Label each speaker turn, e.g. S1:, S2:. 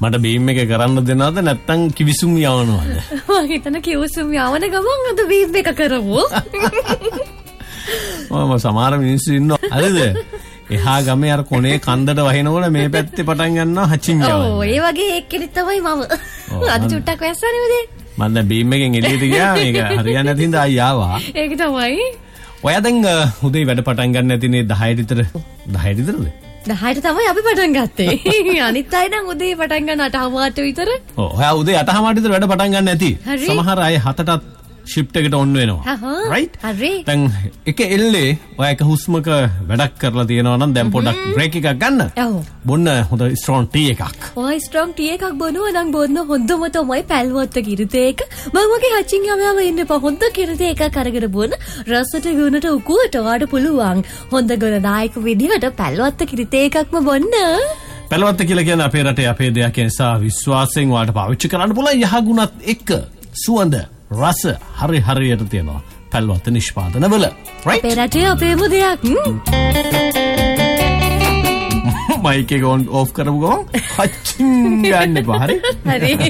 S1: මට බීම් එක කරන්න දෙනවද නැත්නම් කිවිසුම් යවනවද?
S2: මම හිතන කිවිසුම් යවන ගමන් අද බීම් එක කරමු.
S1: මම සමහර මිනිස්සු ඉන්නවා. හරිද? එහා ගමේ අර කොනේ කන්දට වහිනකොට මේ පැත්තේ පටන් ගන්නවා හචින් යවන්න.
S2: ඔව් ඒ වගේ එක්කෙනෙක් තමයි මම. අද චුට්ටක් වැස්සනේ උදේ.
S1: මම දැන් බීම් එකෙන් එළියට ගියා. මේක හරියන්නේ නැති හින්දා ආයි ආවා.
S2: ඒක තමයි.
S1: ඔයා දැන් උදේ වැඩ පටන් ගන්න නැතිනේ 10 විතර. 10 විතරද?
S2: 10ට තමයි අපි පටන් ගත්තේ. අනිත් අය නම් උදේ පටන් ගන්න 8:00 විතර.
S1: ඔව් ඔයා උදේ 8:00 විතර වැඩ පටන් ගන්න නැති. සමහර අය 7ටත් shift එකට on වෙනවා. right?
S2: හරි.
S1: දැන් එක එල්ලේ ඔයා එක හුස්මක වැඩක් කරලා තියෙනවා නම් දැන් පොඩ්ඩක් break එකක් ගන්න.
S2: ඔව්.
S1: බොන්න හොඳ strong tea එකක්.
S2: ඔය strong tea එකක් බොනවා නම් බොන්න හොඳම තමයි පැල්වත්ත කිරිතේ එක. මම වගේ හචින් යම ඉන්න එපා. හොඳ කිරිතේ එකක් අරගෙන බොන්න. රසට ගුණට උකුවට ඔයාට පුළුවන්. හොඳ ගුණදායක විදිහට පැල්වත්ත කිරිතේ එකක්ම බොන්න.
S1: පැල්වත්ත කියලා කියන්නේ අපේ රටේ අපේ දෙයක් නිසා විශ්වාසයෙන් ඔයාලට පාවිච්චි කරන්න පුළුවන් යහගුණත් එක්ක සුවඳ රස හරියට තියෙනවා පැල්වත්ත නිෂ්පාදනවල. right?
S2: අපේ රටේ අපේම දෙයක්.
S1: මයික් එක on off කරමු ගමන් හචින් ගන්න එපා. හරි?
S2: හරි.